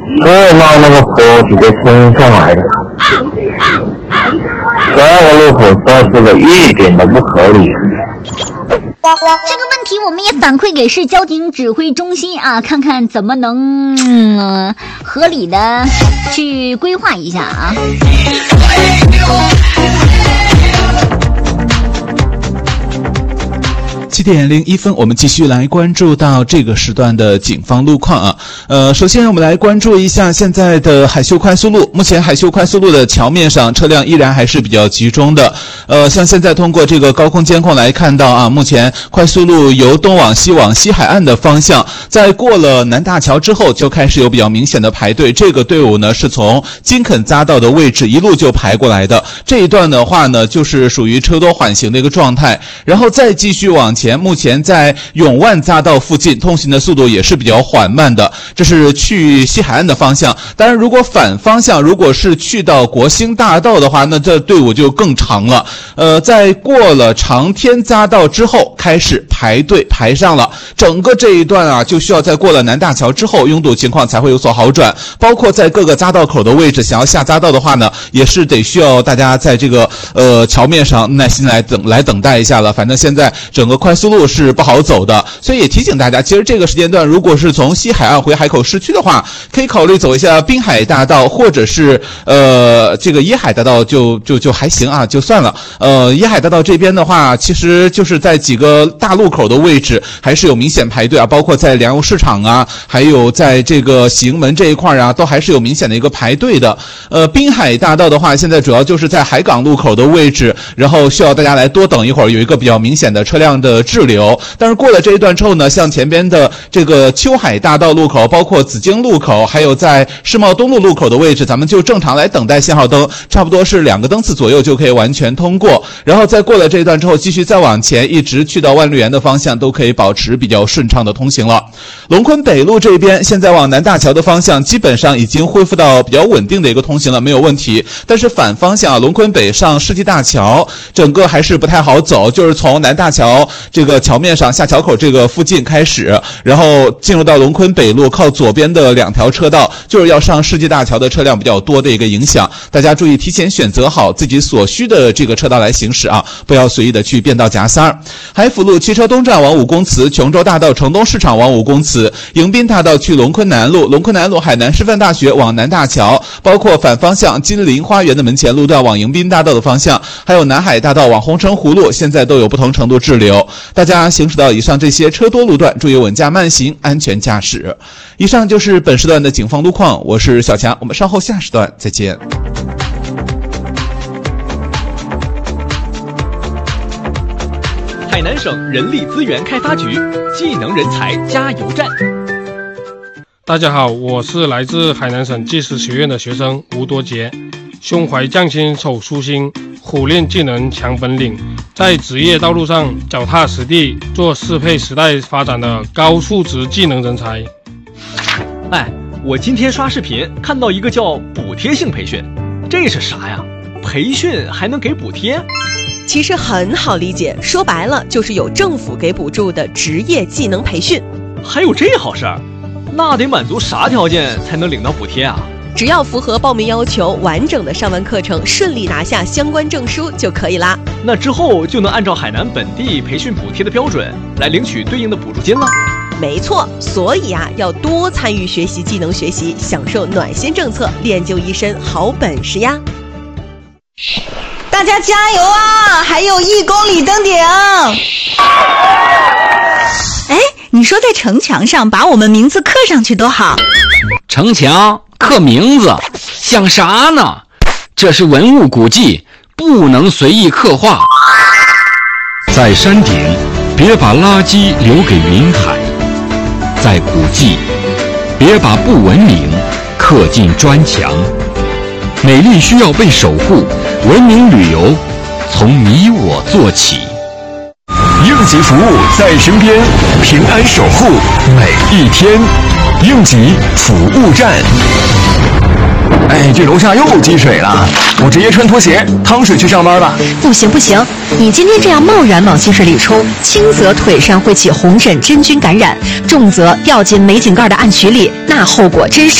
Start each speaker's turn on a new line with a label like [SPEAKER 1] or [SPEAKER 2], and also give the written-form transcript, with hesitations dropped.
[SPEAKER 1] 所以嘛，那个河直接冲上来的。12个路口设置的一点都不合理。
[SPEAKER 2] 这个问题我们也反馈给市交警指挥中心啊，看看怎么能合理的去规划一下啊。
[SPEAKER 3] 7点01分，我们继续来关注到这个时段的警方路况啊。首先我们来关注一下现在的海秀快速路。目前海秀快速路的桥面上车辆依然还是比较集中的。像现在通过这个高空监控来看到啊，目前快速路由东往西往西海岸的方向，在过了南大桥之后就开始有比较明显的排队。这个队伍呢是从金肯匝道的位置一路就排过来的。这一段的话呢，就是属于车多缓行的一个状态。然后再继续往前，目前在永万匝道附近通行的速度也是比较缓慢的，这是去西海岸的方向。当然如果反方向，如果是去到国兴大道的话，那这队伍就更长了。在过了长天匝道之后开始排队排上了，整个这一段啊就需要在过了南大桥之后拥堵情况才会有所好转。包括在各个匝道口的位置，想要下匝道的话呢，也是得需要大家在这个桥面上耐心来等待一下了。反正现在整个快速路是不好走的，所以也提醒大家，其实这个时间段如果是从西海岸回海口市区的话，可以考虑走一下滨海大道，或者是这个椰海大道就还行啊，就算了。椰海大道这边的话，其实就是在几个大路口的位置还是有明显排队啊，包括在粮油市场啊，还有在这个喜盈门这一块啊，都还是有明显的一个排队的。滨海大道的话，现在主要就是在海港路口的位置，然后需要大家来多等一会儿，有一个比较明显的车辆的滞留。但是过了这一段之后呢，像前边的这个秋海大道路口，包括紫荆路口，还有在世贸东路路口的位置，咱们就正常来等待信号灯，差不多是2个灯次左右就可以完全通过。然后再过了这一段之后，继续再往前，一直去到万绿园的方向，都可以保持比较顺畅的通行了。龙昆北路这边，现在往南大桥的方向，基本上已经恢复到比较稳定的一个通行了，没有问题。但是反方向龙昆北上世纪大桥，整个还是不太好走，就是从南大桥这个桥面上下桥口这个附近开始，然后进入到龙昆北路靠左边的2条车道，就是要上世纪大桥的车辆比较多的一个影响。大家注意提前选择好自己所需的这个车道来行驶啊，不要随意的去变道夹塞。海辅路汽车东站往武公祠，琼州大道城东市场往武公祠，迎宾大道去龙昆南路，龙昆南路海南师范大学往南大桥，包括反方向金陵花园的门前路段往迎宾大道的方向，还有南海大道往红城湖路，现在都有不同程度滞留。大家行驶到以上这些车多路段，注意稳驾慢行，安全驾驶。以上就是本时段的警方路况，我是小强，我们稍后下时段再见。
[SPEAKER 4] 海南省人力资源开发局技能人才加油站。
[SPEAKER 5] 大家好，我是来自海南省技师学院的学生吴多杰，胸怀匠心手舒心，苦练技能强本领，在职业道路上脚踏实地，做适配时代发展的高素质技能人才。
[SPEAKER 4] 我今天刷视频看到一个叫补贴性培训，这是啥呀？培训还能给补贴？
[SPEAKER 6] 其实很好理解，说白了就是有政府给补助的职业技能培训。
[SPEAKER 4] 还有这好事儿？那得满足啥条件才能领到补贴啊？
[SPEAKER 6] 只要符合报名要求，完整的上完课程，顺利拿下相关证书就可以啦。
[SPEAKER 4] 那之后就能按照海南本地培训补贴的标准来领取对应的补助金了。
[SPEAKER 6] 没错，所以要多参与学习技能学习，享受暖心政策，练就一身好本事呀！
[SPEAKER 7] 大家加油啊！还有1公里登顶。
[SPEAKER 8] 你说在城墙上把我们名字刻上去多好。
[SPEAKER 9] 城墙刻名字想啥呢？这是文物古迹，不能随意刻画。
[SPEAKER 10] 在山顶别把垃圾留给云海，在古迹别把不文明刻进砖墙。美丽需要被守护，文明旅游从你我做起。应急服务在身边，平安守护每一天。应急服务站。这楼下又积水了，我直接穿拖鞋趟水去上班吧。
[SPEAKER 8] 不行，你今天这样贸然往积水里冲，轻则腿上会起红疹真菌感染，重则掉进煤井盖的暗渠里，那后果真是